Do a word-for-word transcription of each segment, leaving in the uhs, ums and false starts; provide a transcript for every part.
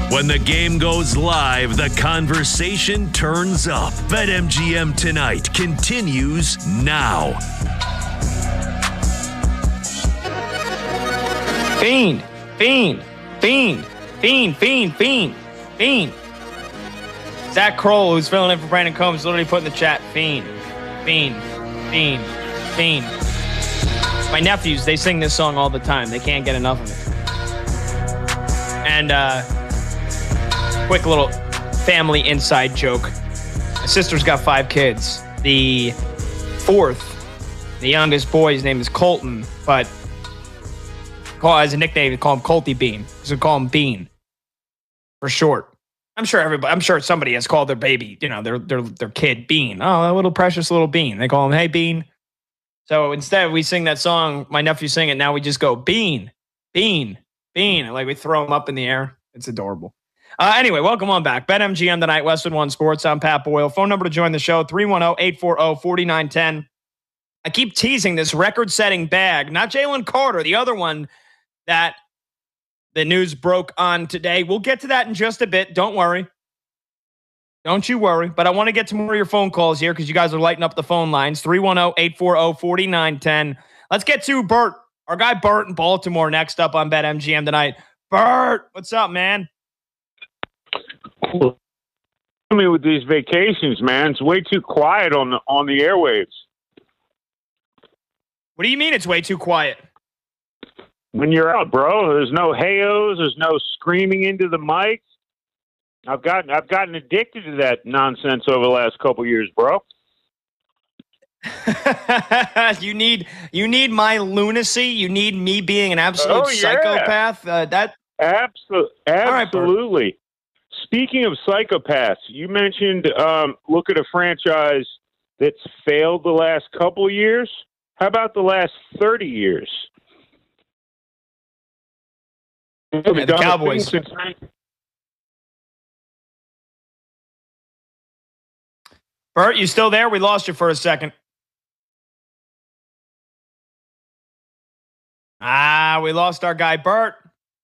When the game goes live, the conversation turns up. BetMGM Tonight continues now. Fiend, fiend, fiend, fiend, fiend, fiend, fiend. Zach Kroll, who's filling in for Brandon Combs, literally put in the chat, fiend, fiend, fiend, fiend. My nephews, they sing this song all the time. They can't get enough of it. And uh, quick little family inside joke. My sister's got five kids. The fourth, the youngest boy, his name is Colton, but call as a nickname, we call him Colty Bean. So we call him Bean for short. I'm sure everybody, I'm sure somebody has called their baby, you know, their their their kid Bean. Oh, a little precious little Bean. They call him, hey Bean. So instead we sing that song, my nephew sing it, now we just go Bean, Bean, Bean. Like we throw him up in the air. It's adorable. Uh, anyway, welcome on back. BetMGM Tonight, Westwood One Sports. I'm Pat Boyle. Phone number to join the show, three one zero, eight four zero, four nine one zero. I keep teasing this record-setting bag, not Jalen Carter, the other one that the news broke on today. We'll get to that in just a bit. Don't worry. Don't you worry. But I want to get to more of your phone calls here because you guys are lighting up the phone lines. three one zero, eight four zero, four nine one zero. Let's get to Bert, our guy Bert in Baltimore, next up on BetMGM Tonight. Bert, what's up, man? Cool. I mean, with these vacations, man, it's way too quiet on the on the airwaves. What do you mean it's way too quiet? When you're out, bro, there's no hey-ohs, there's no screaming into the mics. I've gotten I've gotten addicted to that nonsense over the last couple of years, bro. you need you need my lunacy. You need me being an absolute oh, yeah. psychopath. Uh, that Absol- absolutely. Right, Speaking of psychopaths, you mentioned um, look at a franchise that's failed the last couple of years. How about the last thirty years? Yeah, the Cowboys. Since- Bert, you still there? We lost you for a second. Ah, we lost our guy, Bert.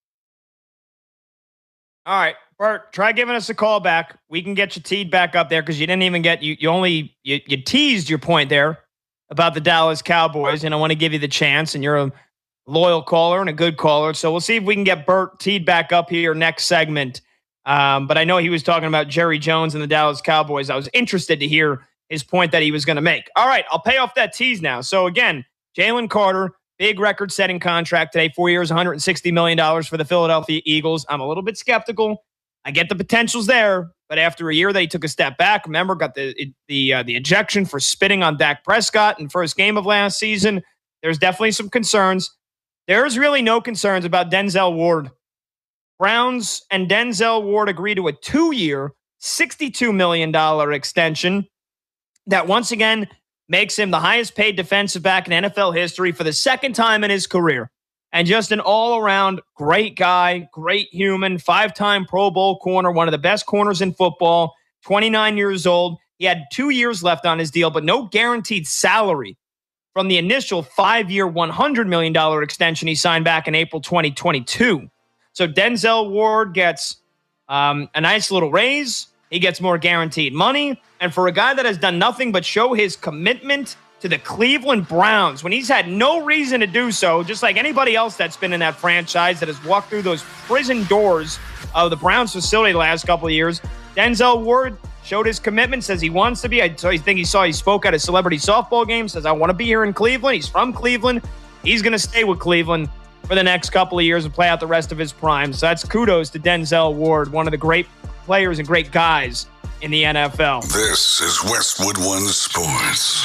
All right, Bert, try giving us a call back. We can get you teed back up there because you didn't even get, you, you only, you, you teased your point there about the Dallas Cowboys, and I want to give you the chance, and you're a loyal caller and a good caller. So we'll see if we can get Bert teed back up here next segment. Um, but I know he was talking about Jerry Jones and the Dallas Cowboys. I was interested to hear his point that he was going to make. All right, I'll pay off that tease now. So again, Jalen Carter, big record-setting contract today, four years, one hundred sixty million dollars for the Philadelphia Eagles. I'm a little bit skeptical. I get the potential's there, but after a year, they took a step back. Remember, got the the uh, the ejection for spitting on Dak Prescott in first game of last season. There's definitely some concerns. There's really no concerns about Denzel Ward. Browns and Denzel Ward agreed to a two-year, sixty-two million dollars extension that once again makes him the highest-paid defensive back in N F L history for the second time in his career. And just an all-around great guy, great human, five-time Pro Bowl corner, one of the best corners in football, twenty-nine years old. He had two years left on his deal, but no guaranteed salary from the initial five-year, one hundred million dollars extension he signed back in April twenty twenty-two. So Denzel Ward gets um, a nice little raise. He gets more guaranteed money. And for a guy that has done nothing but show his commitment to the Cleveland Browns when he's had no reason to do so, just like anybody else that's been in that franchise that has walked through those prison doors of the Browns facility the last couple of years, Denzel Ward showed his commitment, says he wants to be. I think he saw he spoke at a celebrity softball game, says, I want to be here in Cleveland. He's from Cleveland. He's going to stay with Cleveland for the next couple of years and play out the rest of his prime. So that's kudos to Denzel Ward, one of the great players and great guys in the N F L. This is Westwood One Sports.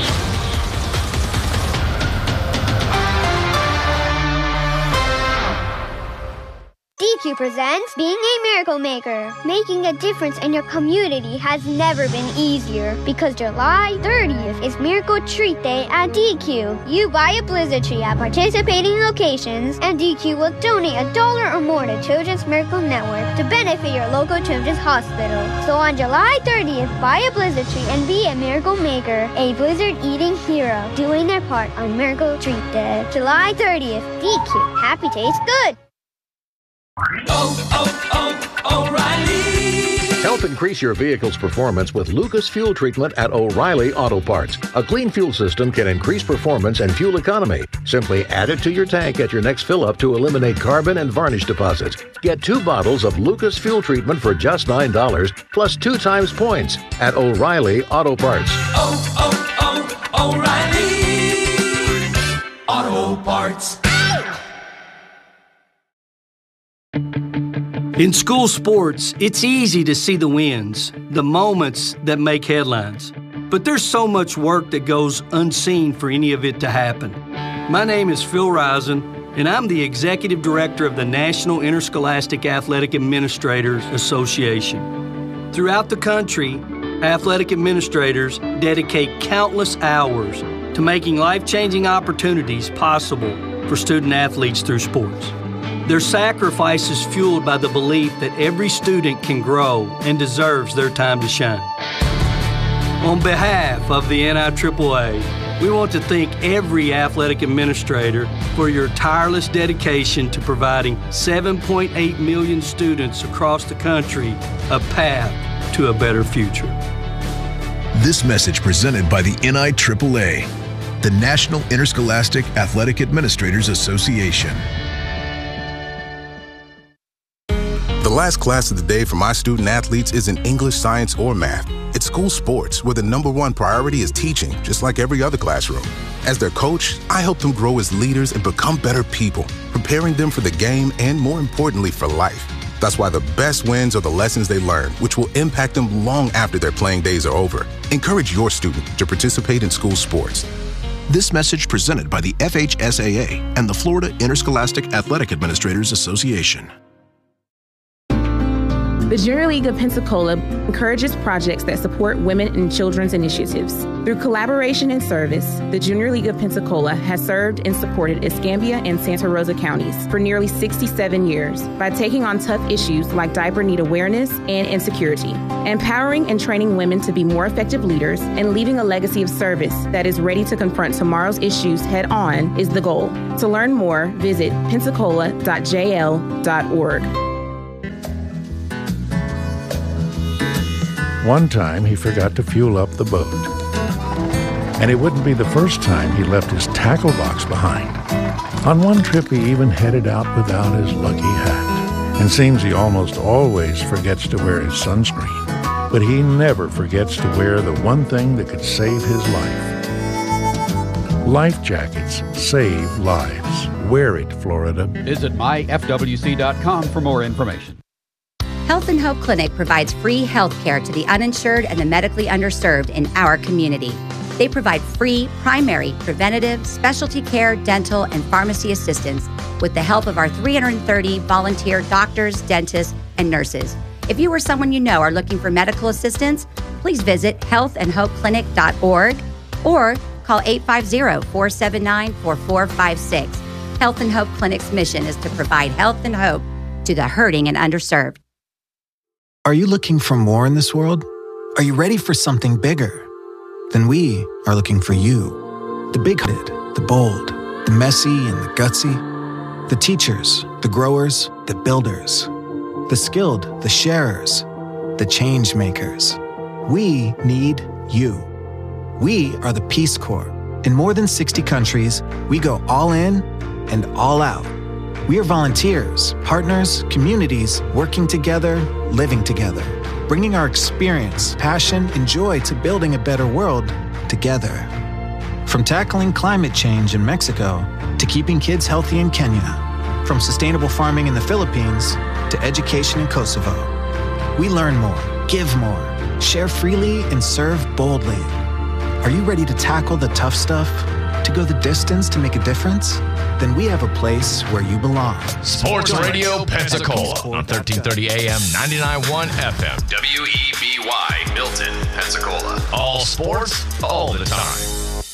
D Q presents Being a Miracle Maker. Making a difference in your community has never been easier because July thirtieth is Miracle Treat Day at D Q. You buy a Blizzard tree at participating locations and D Q will donate a dollar or more to Children's Miracle Network to benefit your local children's hospital. So on July thirtieth, buy a Blizzard tree and be a Miracle Maker, a Blizzard eating hero, doing their part on Miracle Treat Day. July thirtieth, D Q. Happy tastes good. Oh, oh, Help increase your vehicle's performance with Lucas Fuel Treatment at O'Reilly Auto Parts. A clean fuel system can increase performance and fuel economy. Simply add it to your tank at your next fill-up to eliminate carbon and varnish deposits. Get two bottles of Lucas Fuel Treatment for just nine dollars, plus two times points at O'Reilly Auto Parts. Oh, oh, oh, O'Reilly Auto Parts. In school sports, it's easy to see the wins, the moments that make headlines. But there's so much work that goes unseen for any of it to happen. My name is Phil Risen, and I'm the Executive Director of the National Interscholastic Athletic Administrators Association. Throughout the country, athletic administrators dedicate countless hours to making life-changing opportunities possible for student athletes through sports. Their sacrifice is fueled by the belief that every student can grow and deserves their time to shine. On behalf of the N I triple A, we want to thank every athletic administrator for your tireless dedication to providing seven point eight million students across the country a path to a better future. This message presented by the N I triple A, the National Interscholastic Athletic Administrators Association. The last class of the day for my student athletes isn't English, science, or math. It's school sports, where the number one priority is teaching, just like every other classroom. As their coach, I help them grow as leaders and become better people, preparing them for the game and, more importantly, for life. That's why the best wins are the lessons they learn, which will impact them long after their playing days are over. Encourage your student to participate in school sports. This message presented by the F H S A A and the Florida Interscholastic Athletic Administrators Association. The Junior League of Pensacola encourages projects that support women and children's initiatives. Through collaboration and service, the Junior League of Pensacola has served and supported Escambia and Santa Rosa counties for nearly sixty-seven years by taking on tough issues like diaper need awareness and insecurity, empowering and training women to be more effective leaders, and leaving a legacy of service that is ready to confront tomorrow's issues head on is the goal. To learn more, visit pensacola dot j l dot org. One time, he forgot to fuel up the boat. And it wouldn't be the first time he left his tackle box behind. On one trip, he even headed out without his lucky hat. And seems he almost always forgets to wear his sunscreen. But he never forgets to wear the one thing that could save his life. Life jackets save lives. Wear it, Florida. Visit my f w c dot com for more information. Health and Hope Clinic provides free health care to the uninsured and the medically underserved in our community. They provide free, primary, preventative, specialty care, dental, and pharmacy assistance with the help of our three hundred thirty volunteer doctors, dentists, and nurses. If you or someone you know are looking for medical assistance, please visit health and hope clinic dot org or call eight five zero, four seven nine, four four five six. Health and Hope Clinic's mission is to provide health and hope to the hurting and underserved. Are you looking for more in this world? Are you ready for something bigger? Then we are looking for you. The big-hearted, the bold, the messy and the gutsy. The teachers, the growers, the builders. The skilled, the sharers, the change makers. We need you. We are the Peace Corps. In more than sixty countries, we go all in and all out. We are volunteers, partners, communities, working together, living together, bringing our experience, passion, and joy to building a better world together. From tackling climate change in Mexico to keeping kids healthy in Kenya, from sustainable farming in the Philippines to education in Kosovo. We learn more, give more, share freely, and serve boldly. Are you ready to tackle the tough stuff? To go the distance to make a difference? Then we have a place where you belong. Sports Radio Pensacola on thirteen thirty A M, ninety-nine point one F M. W E B Y, Milton, Pensacola. All sports, all the time.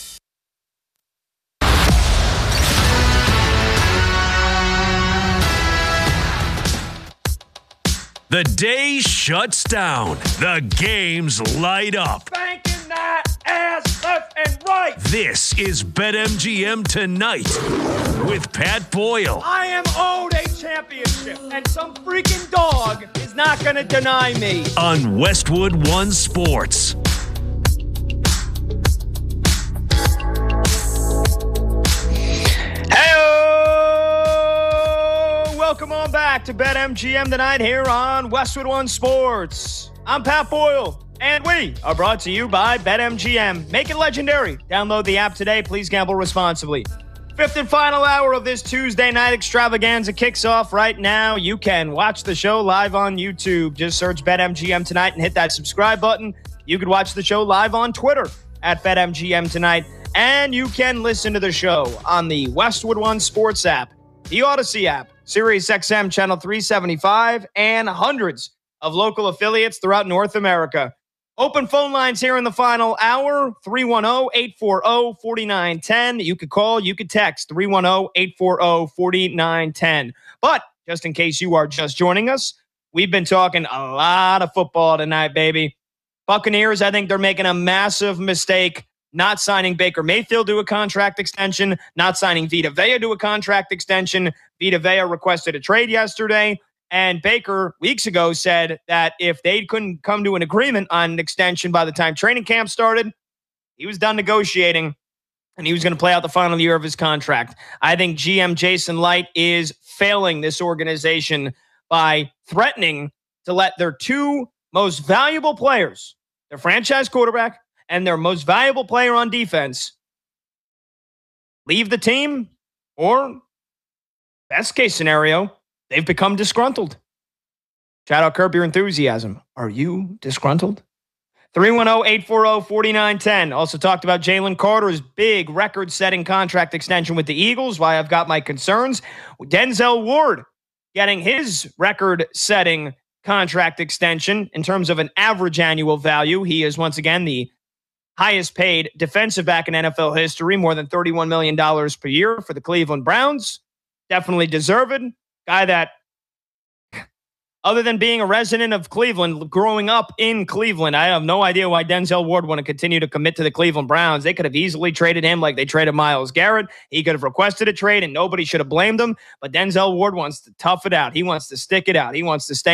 The day shuts down. The games light up. Banking that ass left and right. This is BetMGM Tonight with Pat Boyle. I am owed a championship, and some freaking dog is not going to deny me. On Westwood One Sports. Hey, welcome on back to BetMGM tonight here on Westwood One Sports. I'm Pat Boyle, and we are brought to you by BetMGM. Make it legendary. Download the app today. Please gamble responsibly. Fifth and final hour of this Tuesday night extravaganza kicks off right now. You can watch the show live on YouTube. Just search BetMGM tonight and hit that subscribe button. You could watch the show live on Twitter at BetMGM tonight. And you can listen to the show on the Westwood One Sports app, the Odyssey app, Sirius X M Channel three seventy-five, and hundreds of local affiliates throughout North America. Open phone lines here in the final hour, three one zero, eight four zero, four nine one zero. You could call, you could text, three one zero, eight four zero, four nine one zero. But just in case you are just joining us, we've been talking a lot of football tonight, baby. Buccaneers, I think they're making a massive mistake not signing Baker Mayfield to a contract extension, not signing Vita Vea to a contract extension. Vita Vea requested a trade yesterday. And Baker, weeks ago, said that if they couldn't come to an agreement on an extension by the time training camp started, he was done negotiating, and he was going to play out the final year of his contract. I think G M Jason Light is failing this organization by threatening to let their two most valuable players, their franchise quarterback and their most valuable player on defense, leave the team, or best case scenario, they've become disgruntled. Shout out Curb Your Enthusiasm. Are you disgruntled? three one zero, eight four zero, four nine one zero. Also talked about Jalen Carter's big record-setting contract extension with the Eagles, why I've got my concerns. Denzel Ward getting his record-setting contract extension in terms of an average annual value. He is, once again, the highest paid defensive back in N F L history, more than thirty-one million dollars per year for the Cleveland Browns. Definitely deserved. Guy that, other than being a resident of Cleveland, growing up in Cleveland, I have no idea why Denzel Ward want to continue to commit to the Cleveland Browns. They could have easily traded him like they traded Myles Garrett. He could have requested a trade and nobody should have blamed him. But Denzel Ward wants to tough it out. He wants to stick it out. He wants to stay